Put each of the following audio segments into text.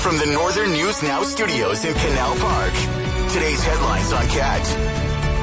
From the Northern News Now studios in Canal Park, today's headlines on CAT.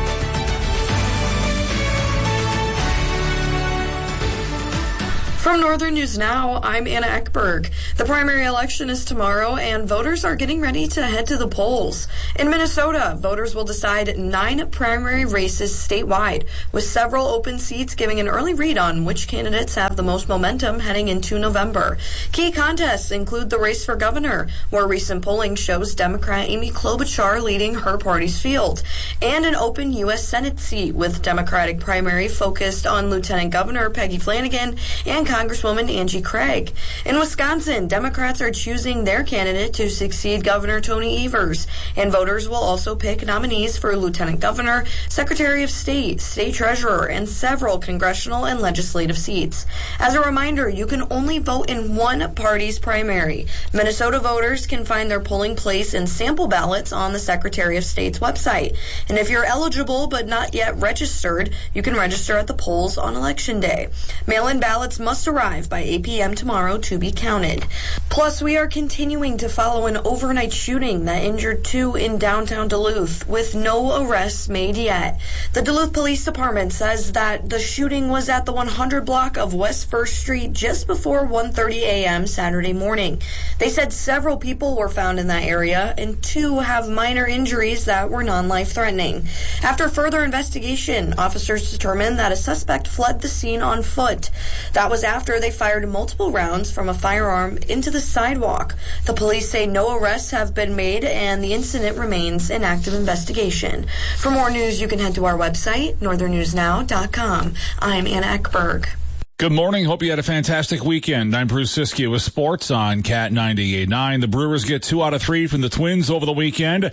From Northern News Now, I'm Anna Ekberg. The primary election is tomorrow, and voters are getting ready to head to the polls. In Minnesota, voters will decide 9 primary races statewide, with several open seats giving an early read on which candidates have the most momentum heading into November. Key contests include the race for governor, where recent polling shows Democrat Amy Klobuchar leading her party's field, and an open U.S. Senate seat with Democratic primary focused on Lieutenant Governor Peggy Flanagan and Congresswoman Angie Craig. In Wisconsin, Democrats are choosing their candidate to succeed Governor Tony Evers, and voters will also pick nominees for Lieutenant Governor, Secretary of State, State Treasurer, and several congressional and legislative seats. As a reminder, you can only vote in one party's primary. Minnesota voters can find their polling place and sample ballots on the Secretary of State's website. And if you're eligible but not yet registered, you can register at the polls on Election Day. Mail-in ballots must arrive by 8 p.m. tomorrow to be counted. Plus, we are continuing to follow an overnight shooting that injured 2 in downtown Duluth, with no arrests made yet. The Duluth Police Department says that the shooting was at the 100 block of West 1st Street just before 1:30 a.m. Saturday morning. They said several people were found in that area, and 2 have minor injuries that were non-life-threatening. After further investigation, officers determined that a suspect fled the scene on foot. That was after they fired multiple rounds from a firearm into the sidewalk. The police say no arrests have been made and the incident remains an active investigation. For more news, you can head to our website, northernnewsnow.com. I'm Anna Ekberg. Good morning. Hope you had a fantastic weekend. I'm Bruce Siskey with sports on Cat 98.9. The Brewers get 2 out of 3 from the Twins over the weekend. A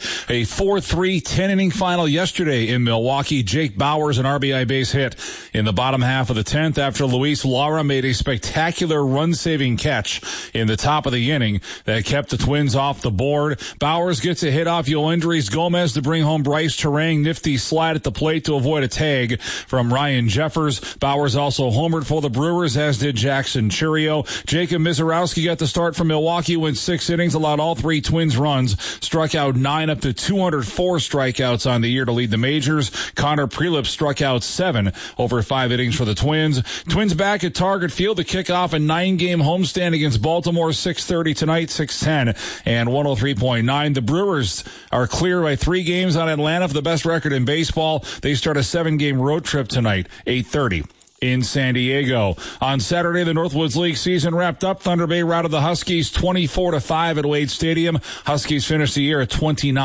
4-3 10-inning final yesterday in Milwaukee. Jake Bauers, an RBI base hit in the bottom half of the 10th after Luis Lara made a spectacular run-saving catch in the top of the inning that kept the Twins off the board. Bauers gets a hit off Yoendrys Gomez to bring home Bryce Terang. Nifty slide at the plate to avoid a tag from Ryan Jeffers. Bauers also homered for the Brewers, as did Jackson Churio. Jacob Mizorowski got the start from Milwaukee, went 6 innings, allowed all 3 Twins runs, struck out 9 up to 204 strikeouts on the year to lead the majors. Connor Prelip struck out 7 over 5 innings for the Twins. Twins back at Target Field to kick off a 9-game homestand against Baltimore, 6:30 tonight, 6:10 and 103.9. The Brewers are clear by 3 games on Atlanta for the best record in baseball. They start a 7-game road trip tonight, 8:30. in San Diego. On Saturday, the Northwoods League season wrapped up. Thunder Bay routed the Huskies 24-5 at Wade Stadium. Huskies finished the year at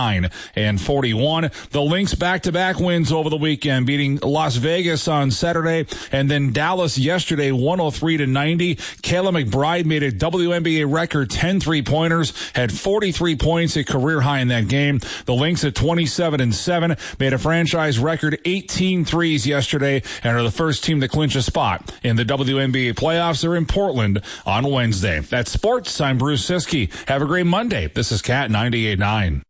29-41. The Lynx back-to-back wins over the weekend, beating Las Vegas on Saturday and then Dallas yesterday 103-90. Kayla McBride made a WNBA record 10 3-pointers, had 43 points, a career high in that game. The Lynx at 27-7 made a franchise record 18 threes yesterday and are the first team to clinch a spot in the WNBA playoffs. They're in Portland on Wednesday. That's sports. I'm Bruce Siskey. Have a great Monday. This is Cat 98.9.